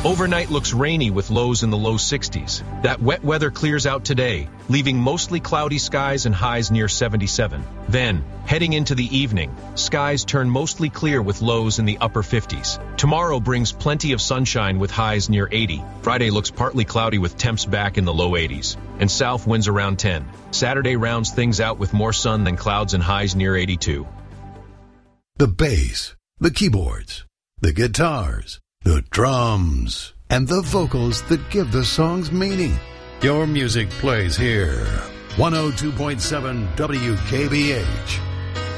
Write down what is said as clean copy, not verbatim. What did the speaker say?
Overnight looks rainy with lows in the low 60s. That wet weather clears out today, leaving mostly cloudy skies and highs near 77. Then, heading into the evening, skies turn mostly clear with lows in the upper 50s. Tomorrow brings plenty of sunshine with highs near 80. Friday looks partly cloudy with temps back in the low 80s, and south winds around 10. Saturday rounds things out with more sun than clouds and highs near 82. The bass, the keyboards, the guitars, the drums, and the vocals that give the songs meaning. Your music plays here. 102.7 WKBH.